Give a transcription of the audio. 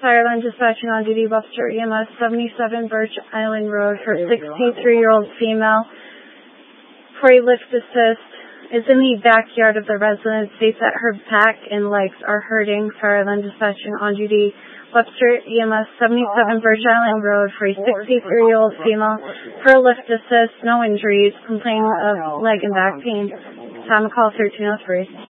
Ireland dispatching on duty, Webster EMS 77 Birch Island Road for 63-year-old female. For a lift assist, is in the backyard of the residence, states that her back and legs are hurting. Ireland dispatching on duty, Webster EMS 77 Birch Island Road for a 63-year-old female. For a lift assist, no injuries, complaining of leg and back pain. Time to call 1303.